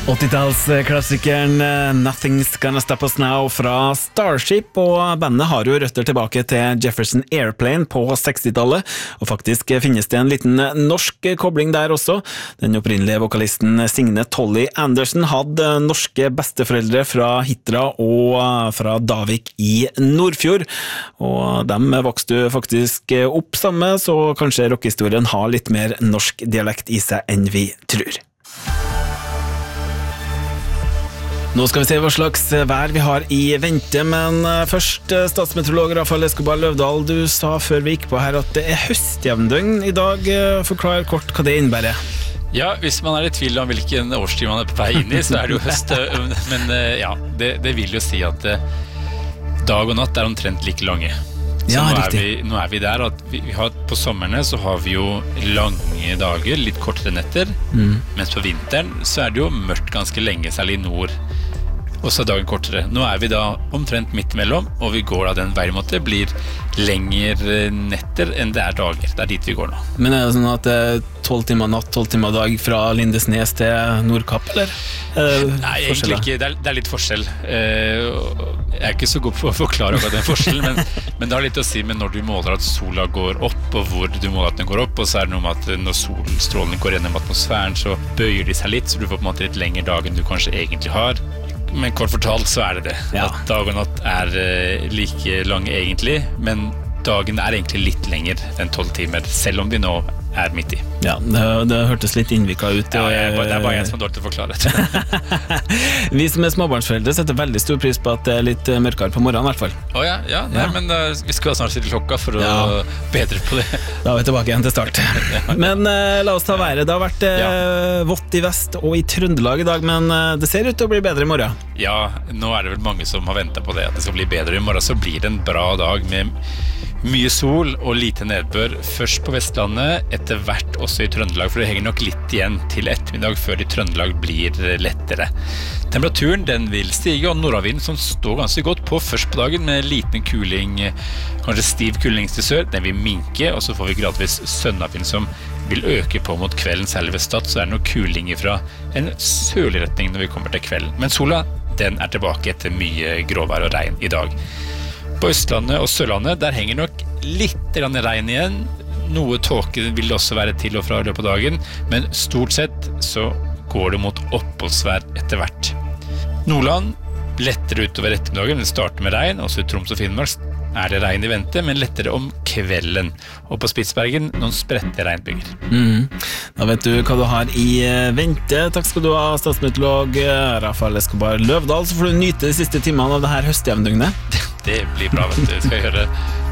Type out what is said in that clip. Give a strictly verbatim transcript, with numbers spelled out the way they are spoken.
åttitallsklassikeren Nothing's Gonna Stop Us Now fra Starship, og bandet har jo røtter tilbake til Jefferson Airplane på sekstitallet, og faktisk finnes det en liten norsk kobling der også. Den opprinnelige vokalisten Signe Tolly Andersen hadde norske besteforeldre fra Hitra og fra Davik i Nordfjord, og dem vokste faktisk opp sammen, så kanskje rockehistorien har litt mer norsk dialekt i seg enn vi tror. Nå skal vi se hva slags vær vi har i vente, men først statsmeteorolog Rafael Escobar Løvdahl, du sa før vi gikk på her at det er høstjevndøgn i dag. Forklar kort hva det innebærer. Ja, hvis man er i tvil om hvilken årstid man er på vei inn i, så er det jo høst, men ja, det, det vil jo si at dag og natt er omtrent like lange. Så ja, nå, er riktig. vi, nå er vi der at vi, vi har, på sommerne så har vi jo lange dager, litt kortere netter, mm. mens på vinteren så er det jo mørkt ganske lenge, særlig i nord, og så er dagen kortere. Nå er vi da omtrent midt mellom, og vi går da den veien måte, blir lengre netter enn det er dager. Det er dit vi går nå. Men er det sånn at det er tolv timer natt, tolv timer dag fra Lindesnes til Nordkapp, eller? Eh, Nei, egentlig ikke. Det er, det er litt forskjell. Eh, jeg er ikke så god på å forklare hva den forskjellen, men, men det har litt å si med når du måler at sola går opp, og hvor du måler at den går opp, og så er det noe med at når solstrålene går gjennom atmosfæren, så bøyer de seg litt, så du får på en måte litt lengre dag enn du kanskje egentlig har. Men kort fortalt så er det det, ja. At dag og natt er uh, like lang egentlig, men dagen er egentlig litt lenger enn tolv timer, selv om de nå er midt i. Ja, det, det hørtes litt innviklet ut. Ja, jeg, det er bare jeg som er dårlig til å forklare. Vi som er småbarnsforeldre setter veldig stor pris på at det er litt mørkere på morgenen i hvert fall. Å oh, ja, ja, nei, ja. Men uh, vi skal snart sitte klokka for å ja. bedre på det. Da er vi tilbake igjen til start. Ja. Men uh, la oss ta været. Det har vært uh, ja. vått i vest og i Trøndelag i dag, men uh, det ser ut til å bli bedre i morgen. Ja, nå er det vel mange som har ventet på det, at det skal bli bedre i morgen. Så blir det en bra dag med mye sol og lite nedbør, først på Vestlandet, etter hvert også i Trøndelag, for det henger nok litt igjen til ettermiddag før i Trøndelag blir lettere. Temperaturen den vil stige, og nordavinden som står ganske godt på først på dagen med liten kuling, kanskje stiv kuling til sør, den vil minke, og så får vi gradvis sønnavind som vil øke på mot kvelden, selv ved Stad, så er det noe kuling fra en sørlig retning når vi kommer til kvelden. Men sola, den er tilbake etter mye gråvær og regn i dag. På Østlandet og Sørlandet, der henger nok litt regn igjen. Noe tåke vil det også være til og fra i løpet av dagen, men stort sett så går det mot oppholdsvær etter hvert. Nordland lettere utover ettermiddagen, det starter med regn, også i Troms og Finnmark er det regn i vente, men lettere om kvelden. Og på Spitsbergen noen spredte regnbyger. Mm. Da vet du hva du har i vente. Takk skal du ha, statsmeteorolog Rafael Escobar Løvdahl, så får du nyte de siste timene av det her høstjevndøgnet. Det blir bra, vet du. Skal jeg gjøre det.